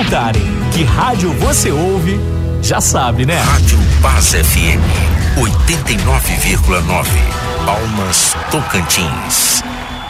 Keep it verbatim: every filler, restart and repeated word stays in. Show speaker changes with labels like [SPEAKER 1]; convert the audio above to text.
[SPEAKER 1] perguntarem que rádio você ouve, já sabe, né?
[SPEAKER 2] Rádio Paz F M, oitenta e nove vírgula nove, Palmas, Tocantins.